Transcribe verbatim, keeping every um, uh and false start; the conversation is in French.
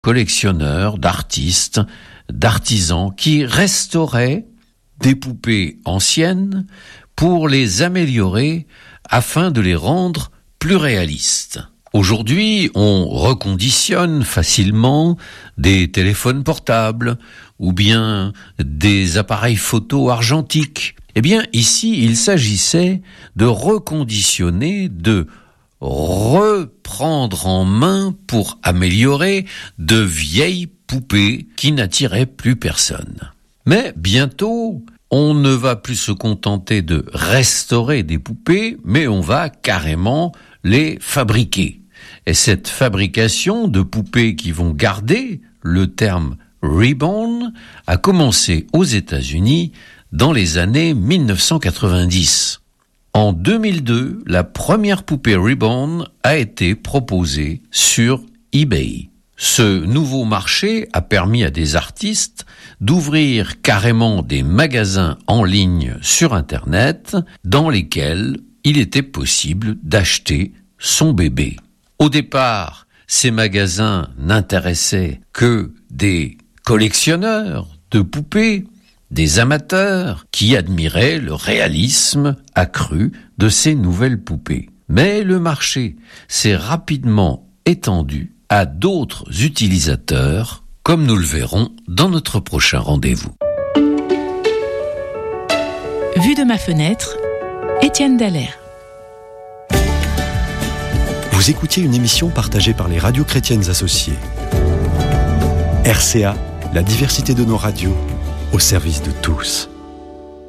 collectionneurs, d'artistes, d'artisans qui restauraient des poupées anciennes pour les améliorer afin de les rendre plus réalistes. Aujourd'hui, on reconditionne facilement des téléphones portables ou bien des appareils photo argentiques. Eh bien, ici, il s'agissait de reconditionner, de reprendre en main pour améliorer de vieilles poupées qui n'attiraient plus personne. Mais bientôt, on ne va plus se contenter de restaurer des poupées, mais on va carrément les fabriquer. Et cette fabrication de poupées qui vont garder le terme Reborn a commencé aux États-Unis dans les années mille neuf cent quatre-vingt-dix. En deux mille deux, la première poupée Reborn a été proposée sur eBay. Ce nouveau marché a permis à des artistes d'ouvrir carrément des magasins en ligne sur Internet dans lesquels il était possible d'acheter son bébé. Au départ, ces magasins n'intéressaient que des collectionneurs de poupées, des amateurs qui admiraient le réalisme accru de ces nouvelles poupées. Mais le marché s'est rapidement étendu à d'autres utilisateurs, comme nous le verrons dans notre prochain rendez-vous. Vue de ma fenêtre, Étienne Dallaire. Vous écoutiez une émission partagée par les radios chrétiennes associées. R C A, la diversité de nos radios, au service de tous.